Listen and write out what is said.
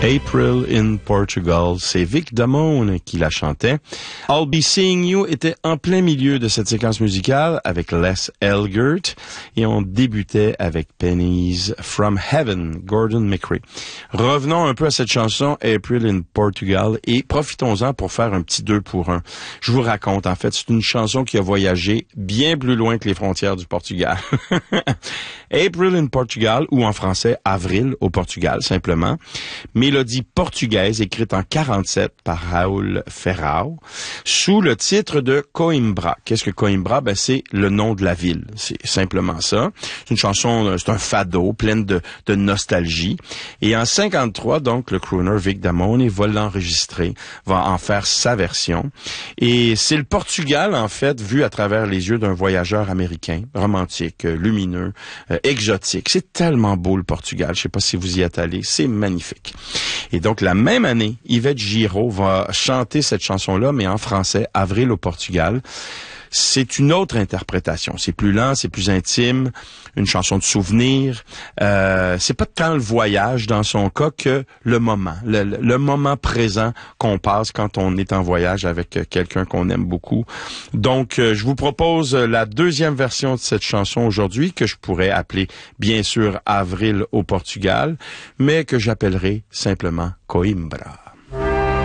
April in Portugal, c'est Vic Damone qui la chantait. I'll Be Seeing You était en plein milieu de cette séquence musicale avec Les Elgert et on débutait avec Pennies from Heaven, Gordon McRae. Revenons un peu à cette chanson April in Portugal et profitons-en pour faire un petit 2 pour 1. Je vous raconte, en fait, c'est une chanson qui a voyagé bien plus loin que les frontières du Portugal. April in Portugal, ou en français Avril au Portugal, simplement. Mélodie portugaise écrite en 47 par Raul Ferrao, sous le titre de Coimbra. Qu'est-ce que Coimbra? Ben, c'est le nom de la ville. C'est simplement ça. C'est une chanson, c'est un fado, pleine de nostalgie. Et en 53, donc, le crooner Vic Damone va l'enregistrer, va en faire sa version. Et c'est le Portugal, en fait, vu à travers les yeux d'un voyageur américain, romantique, lumineux, exotique. C'est tellement beau, le Portugal. Je sais pas si vous y êtes allé. C'est magnifique. Et donc, la même année, Yvette Giraud va chanter cette chanson-là, mais en français, Avril au Portugal. C'est une autre interprétation. C'est plus lent, c'est plus intime, une chanson de souvenir. C'est pas tant le voyage dans son cas que le moment, le moment présent qu'on passe quand on est en voyage avec quelqu'un qu'on aime beaucoup. Donc, je vous propose la deuxième version de cette chanson aujourd'hui que je pourrais appeler, bien sûr, Avril au Portugal, mais que j'appellerai simplement Coimbra.